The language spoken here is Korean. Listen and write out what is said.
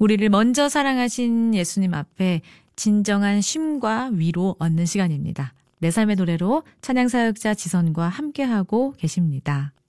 우리를 먼저 사랑하신 예수님 앞에 진정한 쉼과 위로 얻는 시간입니다. 내 삶의 노래로 찬양사역자 지선과 함께하고 계십니다.